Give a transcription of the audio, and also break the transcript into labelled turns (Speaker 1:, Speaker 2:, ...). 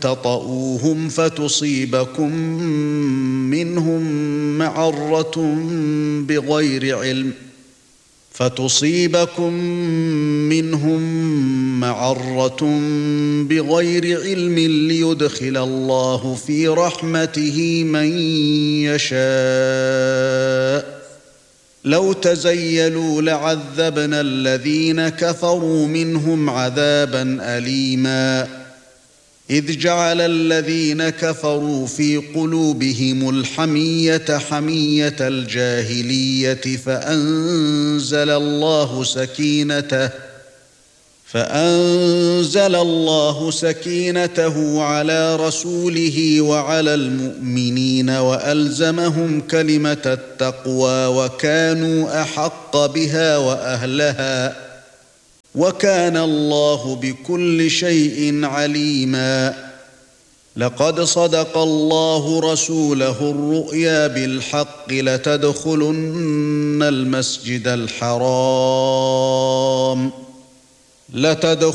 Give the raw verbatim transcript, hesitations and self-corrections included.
Speaker 1: تطؤوهم فتصيبكم منهم معرة بغير علم فتصيبكم منهم معرة بغير علم ليدخل الله في رحمته من يشاء لو تزيلوا لعذبنا الذين كفروا منهم عذابا أليما إذ جعل الذين كفروا في قلوبهم الحمية حمية الجاهلية فأنزل الله سكينته فأنزل الله سكينته على رسوله وعلى المؤمنين وألزمهم كلمة التقوى وكانوا أحق بها وأهلها وكان الله بكل شيء عليما لقد صدق الله رسوله الرؤيا بالحق لتدخلن المسجد الحرام لتدخلن